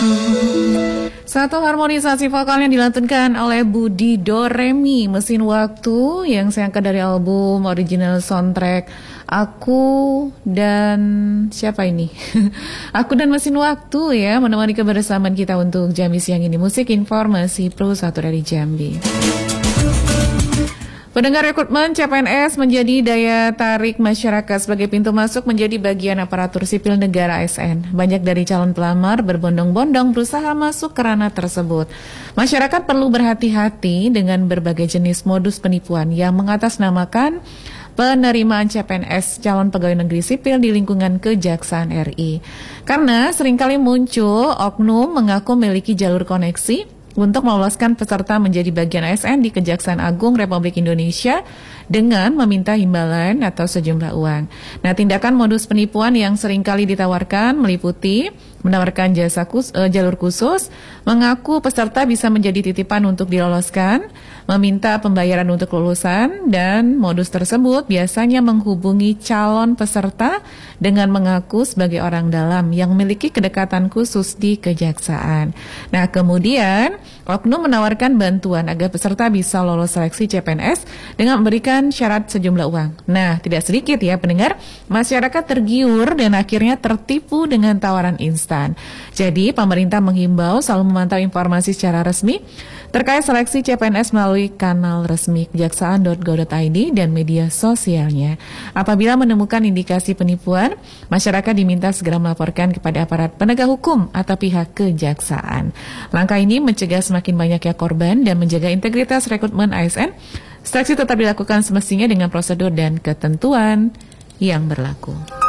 Satu harmonisasi vokal yang dilantunkan oleh Budi Doremi, Mesin Waktu, yang saya angkat dari album original soundtrack Aku dan siapa ini? Aku dan Mesin Waktu ya, menemani kebersamaan kita untuk Jambi siang ini. Musik Informasi Pro 1 dari Jambi. Pendengar, rekrutmen CPNS menjadi daya tarik masyarakat sebagai pintu masuk menjadi bagian aparatur sipil negara ASN. Banyak dari calon pelamar berbondong-bondong berusaha masuk ke ranah tersebut. Masyarakat perlu berhati-hati dengan berbagai jenis modus penipuan yang mengatasnamakan penerimaan CPNS calon pegawai negeri sipil di lingkungan Kejaksaan RI. Karena seringkali muncul oknum mengaku memiliki jalur koneksi untuk meloloskan peserta menjadi bagian ASN di Kejaksaan Agung Republik Indonesia dengan meminta imbalan atau sejumlah uang. Nah, tindakan modus penipuan yang seringkali ditawarkan meliputi menawarkan jalur khusus, mengaku peserta bisa menjadi titipan untuk diloloskan, meminta pembayaran untuk lulusan, dan modus tersebut biasanya menghubungi calon peserta dengan mengaku sebagai orang dalam yang memiliki kedekatan khusus di kejaksaan. Nah, kemudian oknum menawarkan bantuan agar peserta bisa lolos seleksi CPNS dengan memberikan syarat sejumlah uang. Nah, tidak sedikit ya pendengar, masyarakat tergiur dan akhirnya tertipu dengan tawaran instan. Jadi, pemerintah menghimbau selalu memantau informasi secara resmi terkait seleksi CPNS melalui kanal resmi kejaksaan.go.id dan media sosialnya. Apabila menemukan indikasi penipuan, masyarakat diminta segera melaporkan kepada aparat penegak hukum atau pihak kejaksaan. Langkah ini mencegah semakin banyaknya korban dan menjaga integritas rekrutmen ASN. Seleksi tetap dilakukan semestinya dengan prosedur dan ketentuan yang berlaku.